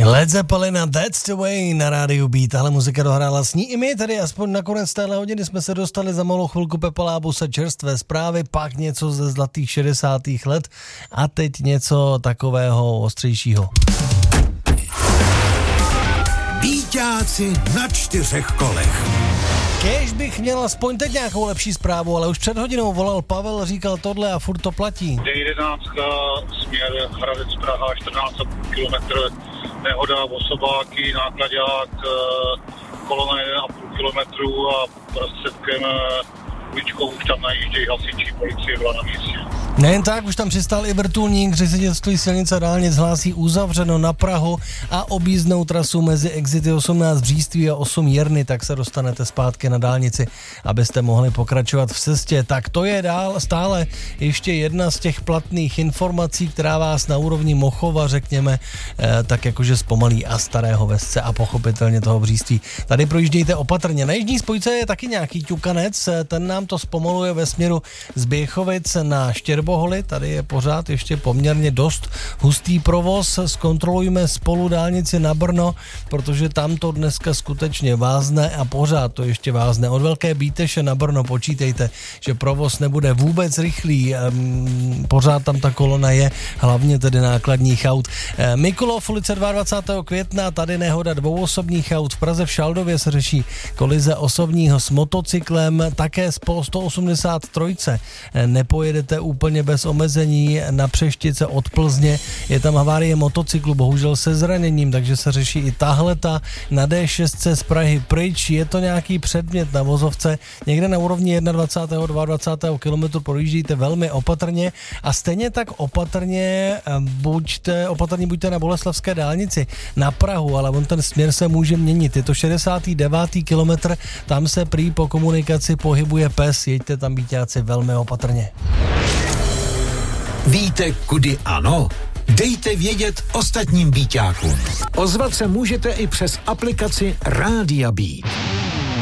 Led Zeppelin a That's the Way na rádiu Beat. Tahle muzika dohrála s ní i my, tedy aspoň nakonec téhle hodiny jsme se dostali za malou chvilku Pepa Lábusa čerstvé zprávy, pak něco ze zlatých 60. let a teď něco takového ostřejšího. Bíťáci na 4 kolech. Kéž bych měl aspoň teď nějakou lepší zprávu, ale už před hodinou volal Pavel, říkal tohle a furt to platí. D11, směr Hradec Praha, 14 km, nehoda, osobáky, nákladák, kolona 1,5 km a prostředkem uličkou už tam najíždějí hasiči, policie byla na místě. Nejen tak, už tam přistál i vrtulník, ředitelství silnice a dálnic hlásí uzavřeno na Prahu a objízdnou trasu mezi exity 18 Bříství a 8 Jerny, tak se dostanete zpátky na dálnici, abyste mohli pokračovat v cestě. Tak to je dál stále ještě jedna z těch platných informací, která vás na úrovni Mochova, řekněme, tak jakože zpomalí a Starého Vesce a pochopitelně toho Bříství. Tady projíždějte opatrně. Na jižní spojce je taky nějaký ťukanec, ten nám to zpomaluje ve směru z Běchovic na Štěrboholy, tady je pořád ještě poměrně dost hustý provoz, zkontrolujme spolu dálnici na Brno, protože tam to dneska skutečně vázne a pořád to ještě vázne. Od Velké Bíteše na Brno počítejte, že provoz nebude vůbec rychlý, pořád tam ta kolona je, hlavně tedy nákladních aut. Mikulov, ulice 22. května, tady nehoda dvouosobních aut, v Praze v Šaldově se řeší kolize osobního s motocyklem, také po 183. Nepojedete úplně bez omezení na Přeštice od Plzně, je tam havárie motocyklu, bohužel se zraněním, takže se řeší i tahleta na D6 z Prahy pryč, je to nějaký předmět na vozovce, někde na úrovni 21. 22. kilometru projíždíte velmi opatrně a stejně tak opatrně buďte na Boleslavské dálnici na Prahu, ale on ten směr se může měnit, je to 69. kilometr, tam se prý po komunikaci pohybuje pes, jeďte tam bíťáci velmi opatrně. Víte, kudy ano? Dejte vědět ostatním bíťákům. Ozvat se můžete i přes aplikaci Rádia Beat.